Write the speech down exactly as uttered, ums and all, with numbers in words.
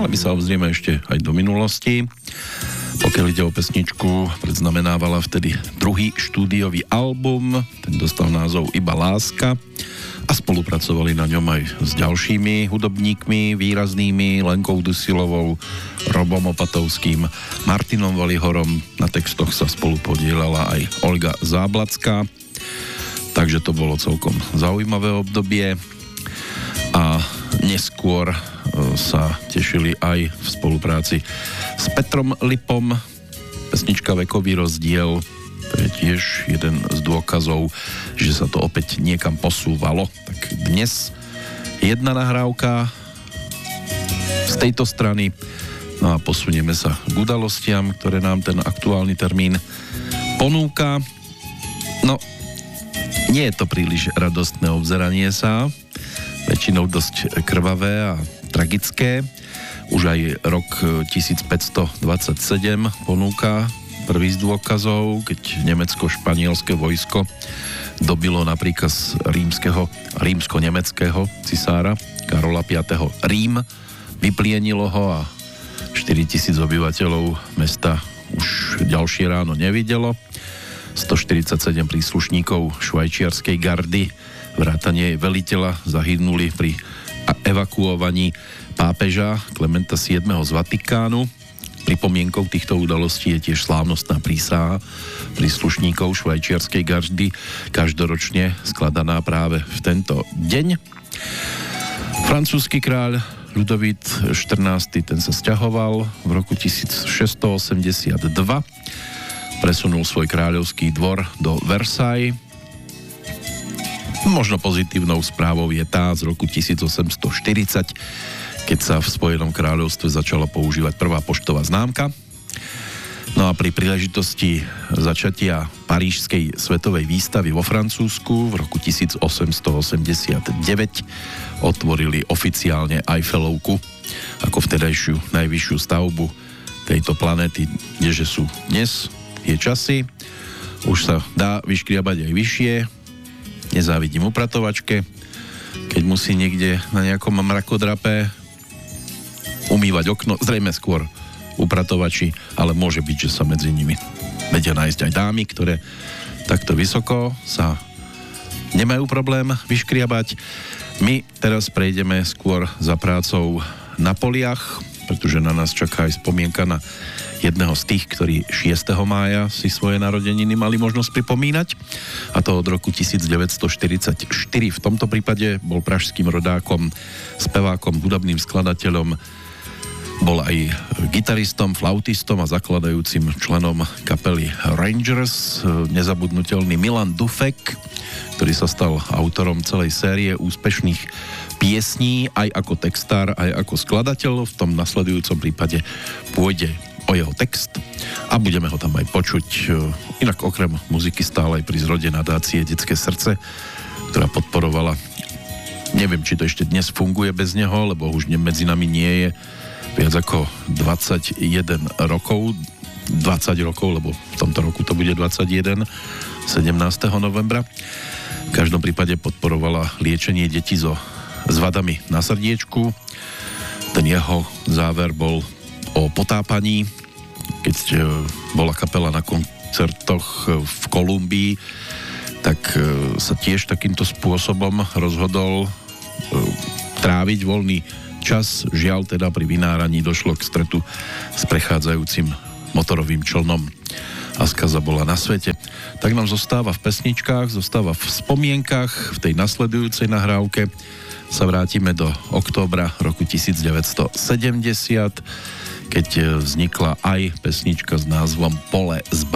ale my sa obzrieme ešte aj do minulosti. Pokiaľ ide o pesničku, predznamenávala vtedy druhý štúdiový album, ten dostal názov Iba láska a spolupracovali na ňom aj s ďalšími hudobníkmi výraznými, Lenkou Dusilovou, Robom Opatovským, Martinom Valihorom. Na textoch sa spolu podielala aj Olga Záblacká, takže to bolo celkom zaujímavé obdobie a neskôr sa tešili aj v spolupráci s Petrom Lipom. Pesnička Vekový rozdiel, to je tiež jeden z dôkazov, že sa to opäť niekam posúvalo. Tak dnes jedna nahrávka z tejto strany, no a posunieme sa k udalostiam, ktoré nám ten aktuálny termín ponúka. No, nie je to príliš radostné obzeranie sa, väčšinou dosť krvavé a tragické. Už aj rok tisícpäťstodvadsaťsedem ponúka prvý z dôkazov, keď nemecko-španielské vojsko dobilo na príkaz rímskeho, rímsko-nemeckého cisára Karola piateho Rím, vyplienilo ho a štyritisíc obyvateľov mesta už ďalšie ráno nevidelo. stoštyridsaťsedem príslušníkov švajčiarskej gardy vrátane jej veliteľa zahynuli pri evakuovaní pápeža Klementa siedmeho z Vatikánu. Pripomienkou týchto udalostí je tiež slávnostná prísaha príslušníkov švajčiarskej gardy, každoročne skladaná práve v tento deň. Francúzsky kráľ Ľudovít štrnásty, ten sa sťahoval v roku tisícšesťstoosemdesiatdva. Presunul svoj kráľovský dvor do Versailles. Možno pozitívnou správou je tá z roku tisícosemstoštyridsať, keď sa v Spojenom kráľovstve začala používať prvá poštová známka. No a pri príležitosti začatia Parížskej svetovej výstavy vo Francúzsku v roku tisícosemstoosemdesiatdeväť otvorili oficiálne Eiffelovku ako vtedajšiu najvyššiu stavbu tejto planéty, kdeže sú dnes tie časy. Už sa dá vyškriabať aj vyššie. Nezávidím upratovačke, keď musí niekde na nejakom mrakodrape umývať okno, zrejme skôr upratovači, ale môže byť, že sa medzi nimi vedia nájsť aj dámy, ktoré takto vysoko sa nemajú problém vyškriabať. My teraz prejdeme skôr za prácou na poliach, pretože na nás čaká aj spomienka na jedného z tých, ktorí šiesteho mája si svoje narodeniny mali možnosť pripomínať, a to od roku devätnásťstoštyridsaťštyri. V tomto prípade bol pražským rodákom, spevákom, hudobným skladateľom, bol aj gitaristom, flautistom a zakladajúcim členom kapely Rangers, nezabudnutelný Milan Dufek, ktorý sa stal autorom celej série úspešných piesní, aj ako textár, aj ako skladateľ. V tom nasledujúcom prípade pôjde o jeho text a budeme ho tam aj počuť. Inak okrem muziky stále aj pri zrode nadácie Detské srdce, ktorá podporovala, neviem, či to ešte dnes funguje bez neho, lebo už medzi nami nie je viac ako dvadsaťjeden rokov, dvadsať rokov, lebo v tomto roku to bude dvadsaťjeden, sedemnásteho novembra. V každom prípade podporovala liečenie detí so s vadami na srdiečku. Ten jeho záver bol o potápaní, keď bola kapela na koncertoch v Kolumbii, tak sa tiež takýmto spôsobom rozhodol tráviť voľný čas. Žiaľ, teda pri vynáraní došlo k stretu s prechádzajúcim motorovým člnom a skaza bola na svete. Tak nám zostáva v pesničkách, zostáva v spomienkach. V tej nasledujúcej nahrávke sa vrátime do októbra roku devätnásťstosedemdesiat, keď vznikla aj pesnička s názvom Pole z